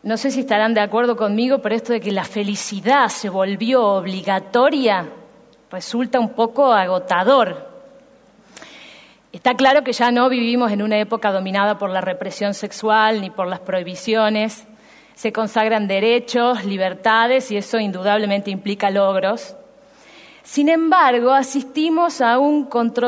No sé si estarán de acuerdo conmigo, pero esto de que la felicidad se volvió obligatoria resulta un poco agotador. Está claro que ya no vivimos en una época dominada por la represión sexual ni por las prohibiciones. Se consagran derechos, libertades y eso indudablemente implica logros. Sin embargo, asistimos a un